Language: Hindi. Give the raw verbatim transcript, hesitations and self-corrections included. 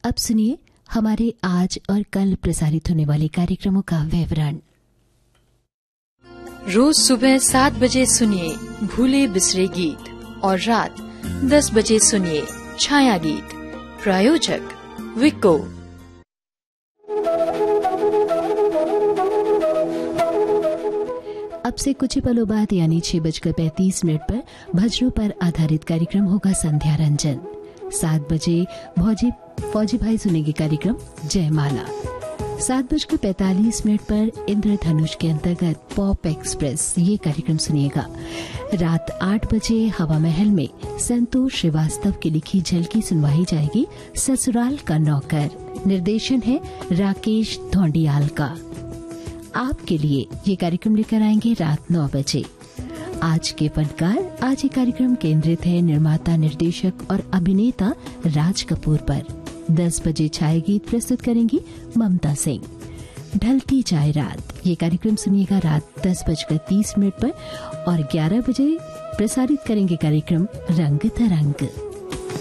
अब सुनिए हमारे आज और कल प्रसारित होने वाले कार्यक्रमों का विवरण। रोज सुबह सात बजे सुनिए भूले बिसरे गीत और रात दस बजे सुनिए छाया गीत। प्रायोजक विको। अब से कुछ ही पलों बाद यानी छह बजकर पैंतीस मिनट पर भजनों पर आधारित कार्यक्रम होगा संध्या रंजन। सात बजे भौजी फौजी भाई सुनेंगे कार्यक्रम जयमाला। सात बजकर पैतालीस मिनट पर इंद्रधनुष के अंतर्गत पॉप एक्सप्रेस ये कार्यक्रम सुनिएगा। रात आठ बजे हवा महल में संतोष श्रीवास्तव की लिखी झलकी सुनवाई जाएगी ससुराल का नौकर। निर्देशन है राकेश धोंडियाल का। आपके लिए ये कार्यक्रम लेकर आएंगे रात नौ बजे। आज के फनकार आज ये कार्यक्रम केंद्रित है निर्माता निर्देशक और अभिनेता राज कपूर पर। दस बजे छाया गीत प्रस्तुत करेंगी ममता सिंह। ढलती जाए रात ये कार्यक्रम सुनिएगा रात दस बजकर तीस मिनट पर और ग्यारह बजे प्रसारित करेंगे कार्यक्रम रंग तरंग।